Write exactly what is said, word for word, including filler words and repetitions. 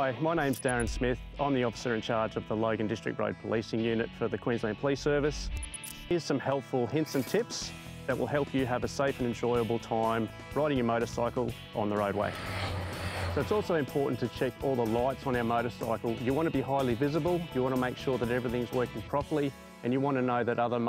Hi, my name's Darren Smith. I'm the officer in charge of the Logan District Road Policing Unit for the Queensland Police Service. Here's some helpful hints and tips that will help you have a safe and enjoyable time riding your motorcycle on the roadway. So it's also important to check all the lights on our motorcycle. You want to be highly visible, you want to make sure that everything's working properly, and you want to know that other